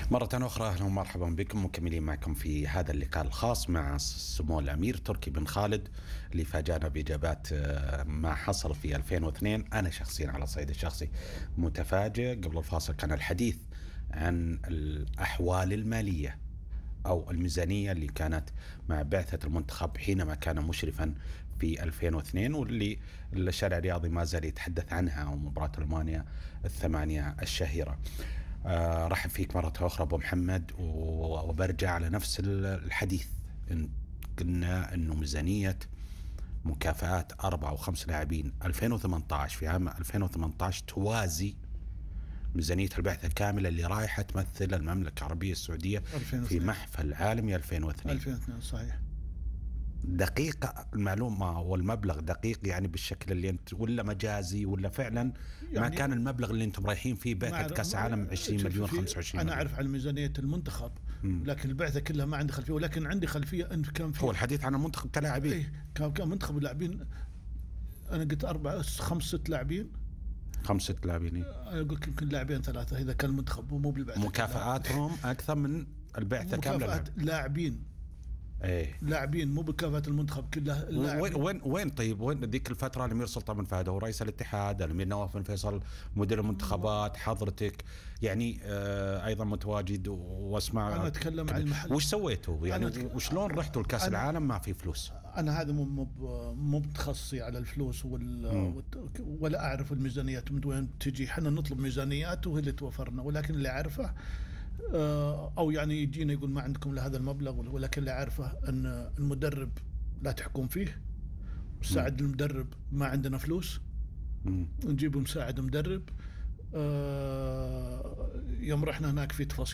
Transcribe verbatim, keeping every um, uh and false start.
مرة أخرى أهلا ومرحبا بكم، مكملين معكم في هذا اللقاء الخاص مع سمو الأمير تركي بن خالد اللي فاجأنا بإجابات ما حصل في ألفين واثنين. أنا شخصيا على الصعيد الشخصي متفاجئ. قبل الفاصل كان الحديث عن الأحوال المالية أو الميزانية اللي كانت مع بعثة المنتخب حينما كان مشرفا في ألفين واثنين، واللي الشارع الرياضي ما زال يتحدث عنها، ومباراة ألمانيا الثمانية الشهيرة. آه رحب فيك مرة أخرى أبو محمد، وبرجع على نفس الحديث. إن قلنا إنه ميزانية مكافآت أربعة أو خمس لاعبين ألفين وثمانية عشر في عام ألفين وثمانية عشر توازي ميزانية البعثة كاملة اللي رايحة تمثل المملكة العربية السعودية في محفل عالمي ألفين واثنين. ألفين واثنين صحيح. دقيقة المعلومة والمبلغ دقيق يعني بالشكل اللي أنت، ولا مجازي، ولا فعلا يعني ما كان المبلغ اللي أنتم رايحين فيه بعثة كأس عالم عشرين مليون خمسة وعشرين أنا مليون. أعرف عن ميزانية المنتخب م. لكن البعثة كلها ما عندي خلفية، ولكن عندي خلفية أن كان في هو الحديث عن المنتخب كلاعبين. إيه كان كان منتخب اللاعبين. أنا قلت أربعة خمسة لاعبين خمسة لاعبين أنا قلت يمكن لاعبين ثلاثة إذا كان المنتخب مو بالبعثة. مكافآتهم أكثر من البعثة كاملة. مكافآت لاعبين ايه لاعبين مو بكافة المنتخب كله. وين وين وين طيب وين ذيك الفترة الأمير سلطان بن فهد هو رئيس الاتحاد، الأمير نواف بن فيصل مدير المنتخبات، حضرتك يعني آه أيضا متواجد واسمع. أنا أتكلم عن المحل. وش سويتوا يعني أتك... وشلون رحتوا لكأس العالم ما في فلوس؟ أنا هذا مو مو متخصصي على الفلوس وال... ولا أعرف الميزانيات من وين تجي. حنا نطلب ميزانيات وهي اللي توفرنا، ولكن اللي أعرفه أو يعني يجينا يقول ما عندكم لهذا المبلغ، ولكن اللي عارفه أن المدرب لا تحكم فيه. مساعد المدرب ما عندنا فلوس، نجيب مساعد مدرب. يوم رحنا هناك في تفاصيل